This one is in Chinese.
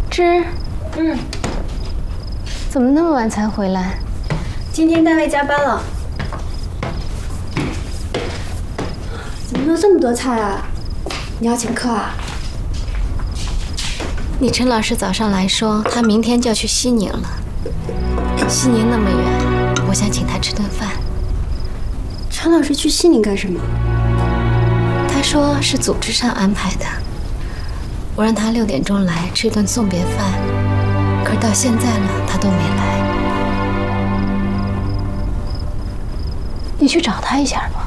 芝，怎么那么晚才回来？ 今天单位加班了。怎么弄这么多菜啊？你要请客啊？ 你陈老师早上来说，他明天就要去西宁了。西宁那么远，我想请他吃顿饭。 陈老师去西宁干什么？ 他说是组织上安排的。我让他6点钟来吃一顿送别饭，可是到现在了，他都没来。你去找他一下吧。